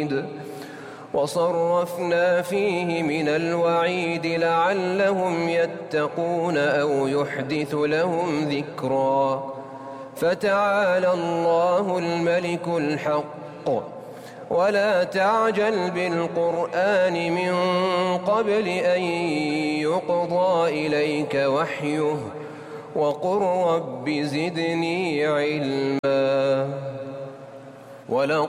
وصرفنا فيه من الوعيد لعلهم يتقون أو يحدث لهم ذكرا. فتعالى الله الملك الحق ولا تعجل بالقرآن من قبل أن يقضى إليك وحيه وقل رب زدني علما.